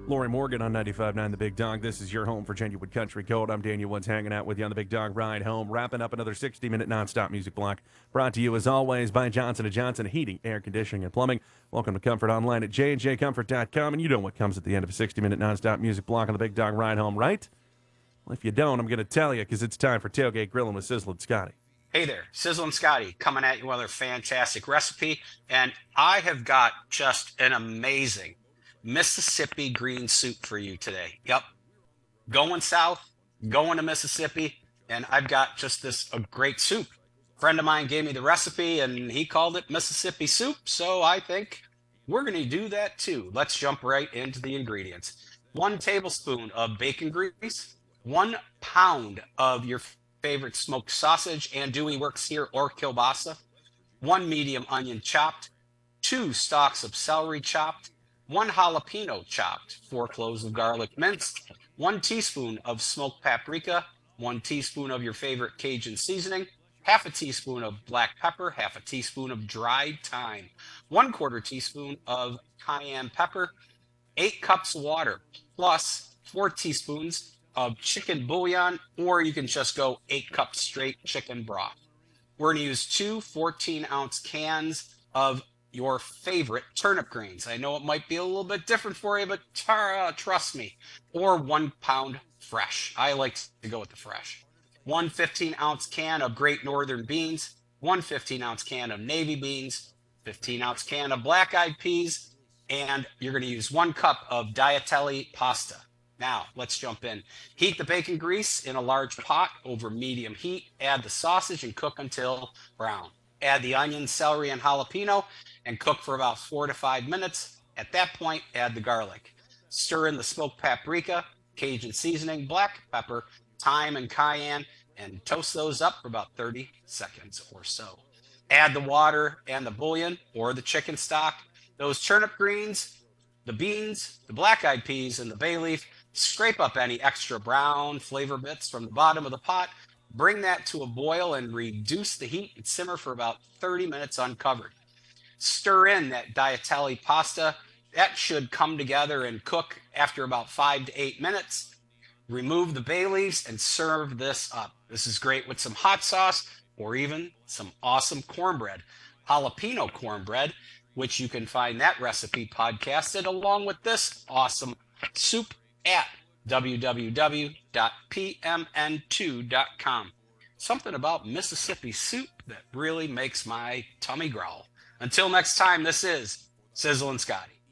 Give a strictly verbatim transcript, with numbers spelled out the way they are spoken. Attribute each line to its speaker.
Speaker 1: Lori Morgan on ninety-five point nine The Big Dog. This is your home for genuine country gold. I'm Daniel Woods hanging out with you on The Big Dog Ride Home, wrapping up another sixty-minute nonstop music block brought to you as always by Johnson and Johnson Heating, Air Conditioning, and Plumbing. Welcome to Comfort Online at j and j comfort dot com, and you know what comes at the end of a sixty-minute nonstop music block on The Big Dog Ride Home, right? Well, if you don't, I'm going to tell you because it's time for Tailgate Grilling with Sizzle and Scotty.
Speaker 2: Hey there, Sizzle and Scotty coming at you with another fantastic recipe. And I have got just an amazing Mississippi green soup for you today. Yep, going south, going to Mississippi, and I've got just this a great soup. A friend of mine gave me the recipe and he called it Mississippi soup, so I think we're going to do that too. Let's jump right into the ingredients. One tablespoon of bacon grease, one pound of your favorite smoked sausage, and Dewey Works here, or kielbasa, one medium onion chopped, two stalks of celery chopped, one jalapeno chopped, four cloves of garlic minced, one teaspoon of smoked paprika, one teaspoon of your favorite Cajun seasoning, half a teaspoon of black pepper, half a teaspoon of dried thyme, one quarter teaspoon of cayenne pepper, eight cups of water, plus four teaspoons of chicken bouillon, or you can just go eight cups straight chicken broth. We're going to use two fourteen ounce cans of your favorite turnip greens. I know it might be a little bit different for you, but uh, trust me. Or one pound fresh. I like to go with the fresh. One fifteen ounce can of Great Northern beans, one fifteen ounce can of navy beans, fifteen ounce can of black eyed peas, and you're going to use one cup of Diatelli pasta. Now, let's jump in. Heat the bacon grease in a large pot over medium heat. Add the sausage and cook until brown. Add the onion, celery, and jalapeno and cook for about four to five minutes. At that point, add the garlic. Stir in the smoked paprika, Cajun seasoning, black pepper, thyme, and cayenne, and toast those up for about thirty seconds or so. Add the water and the bouillon or the chicken stock, those turnip greens, the beans, the black-eyed peas, and the bay leaf. Scrape up any extra brown flavor bits from the bottom of the pot. Bring that to a boil and reduce the heat and simmer for about thirty minutes uncovered. Stir in that Diatelli pasta. That should come together and cook after about five to eight minutes. Remove the bay leaves and serve this up. This is great with some hot sauce or even some awesome cornbread. Jalapeno cornbread, which you can find that recipe podcasted along with this awesome soup at w w w dot p m n two dot com. Something about Mississippi soup that really makes my tummy growl. Until next time, this is Sizzle and Scotty.